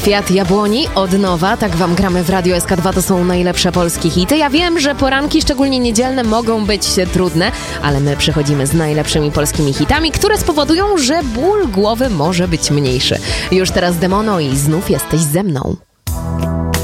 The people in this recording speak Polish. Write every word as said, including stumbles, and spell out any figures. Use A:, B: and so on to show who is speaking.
A: Kwiat jabłoni od nowa, tak wam gramy w Radio S K dwa, to są najlepsze polskie hity. Ja wiem, że poranki, szczególnie niedzielne, mogą być trudne, ale my przychodzimy z najlepszymi polskimi hitami, które spowodują, że ból głowy może być mniejszy. Już teraz Demono i znów jesteś ze mną.